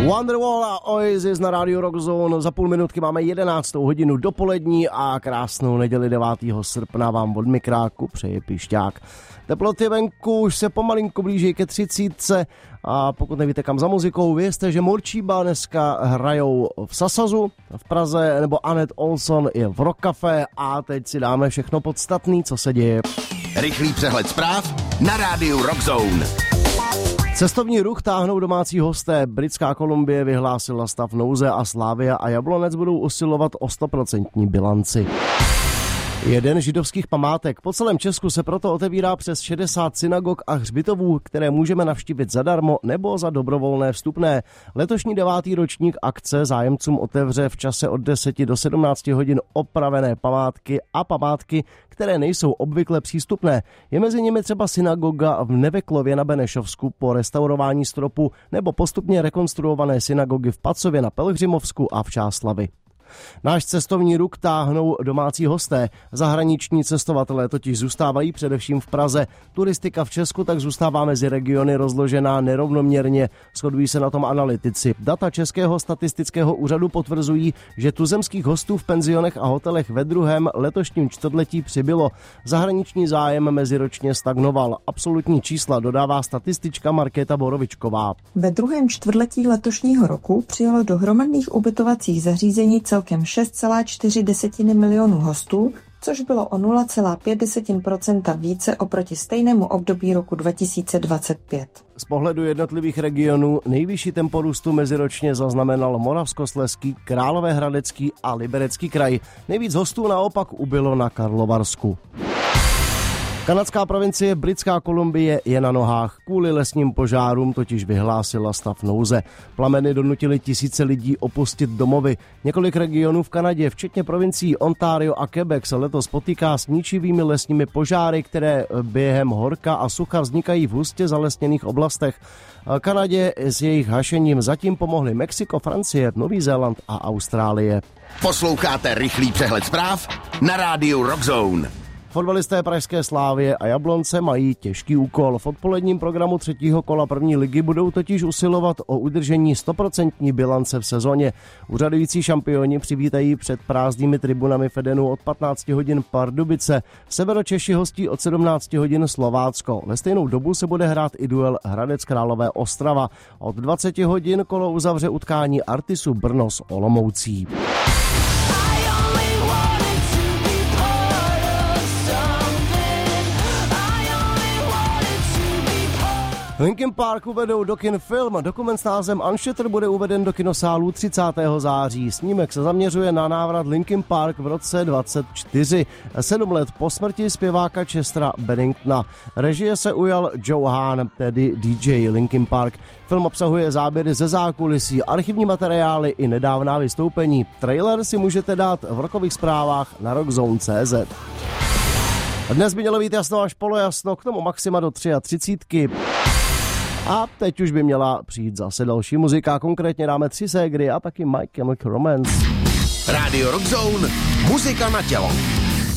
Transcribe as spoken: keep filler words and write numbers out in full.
Wonderwall a Oasis na rádiu Rock Zone. Za půl minutky máme jedenáctou hodinu dopolední a krásnou neděli devátého srpna vám od mikráku přeje Pišťák. Teploty venku už se pomalinku blíží ke třicítce a pokud nevíte kam za muzikou, vězte, že Morčíba dneska hrajou v Sasazu v Praze nebo Annette Olson je v Rock Café a teď si dáme všechno podstatný, co se děje. Rychlý přehled zpráv na rádiu Rock Zone. Cestovní ruch táhnou domácí hosté. Britská Kolumbie vyhlásila stav nouze a Slavia a Jablonec budou usilovat o sto procent bilanci. Jeden židovských památek. Po celém Česku se proto otevírá přes šedesát synagog a hřbitovů, které můžeme navštívit zadarmo nebo za dobrovolné vstupné. Letošní devátý ročník akce zájemcům otevře v čase od deseti do sedmnácti hodin opravené památky a památky, které nejsou obvykle přístupné. Je mezi nimi třeba synagoga v Neveklově na Benešovsku po restaurování stropu nebo postupně rekonstruované synagogy v Pacově na Pelhřimovsku a v Čáslavi. Náš cestovní ruch táhnou domácí hosté. Zahraniční cestovatelé totiž zůstávají především v Praze. Turistika v Česku tak zůstává mezi regiony rozložená nerovnoměrně. Shodují se na tom analytici. Data Českého statistického úřadu potvrzují, že tuzemských hostů v penzionech a hotelech ve druhém letošním čtvrtletí přibylo. Zahraniční zájem meziročně stagnoval. Absolutní čísla dodává statistička Markéta Borovičková. Ve druhém čtvrtletí letošního roku přijelo do hromadných ubytovacích zařízení celkem šest celá čtyři milionu hostů, což bylo o nula celá pět procenta více oproti stejnému období roku dva tisíce dvacet pět. Z pohledu jednotlivých regionů nejvyšší tempo růstu meziročně zaznamenal Moravskoslezský, Královéhradecký a Liberecký kraj. Nejvíc hostů naopak ubylo na Karlovarsku. Kanadská provincie Britská Kolumbie je na nohách. Kvůli lesním požárům totiž vyhlásila stav nouze. Plameny donutily tisíce lidí opustit domovy. Několik regionů v Kanadě, včetně provincií Ontario a Quebec, se letos potýká s ničivými lesními požáry, které během horka a sucha vznikají v hustě zalesněných oblastech. Kanadě s jejich hašením zatím pomohly Mexiko, Francie, Nový Zéland a Austrálie. Posloucháte rychlý přehled zpráv na rádiu Rock Zone. Fotbalisté pražské Slávie a Jablonce mají těžký úkol. V odpoledním programu třetího kola první ligy budou totiž usilovat o udržení sto procent bilance v sezóně. Úřadující šampioni přivítají před prázdnými tribunami Fedenu od patnácti hodin Pardubice. Severočeši hostí od sedmnácti hodin Slovácko. Ve stejnou dobu se bude hrát i duel Hradec Králové Ostrava. Od dvaceti hodin kolo uzavře utkání Artisu Brno s Olomoucí. Linkin Park uvedou do kin film. Dokument s názvem Unshatter bude uveden do kinosálů třicátého září. Snímek se zaměřuje na návrat Linkin Park v roce dvacet čtyři, sedm let po smrti zpěváka Chestera Benningtona. Režie se ujal Joe Hahn, tedy D J Linkin Park. Film obsahuje záběry ze zákulisí, archivní materiály i nedávná vystoupení. Trailer si můžete dát v rokových zprávách na rockzone tečka cé zet. Dnes by mělo být jasno až polojasno, k tomu maxima do třicítky. A teď už by měla přijít zase další muzika, konkrétně dáme Tři ségry a taky My Chemical Romance. Radio Rock Zone, muzika na tělo.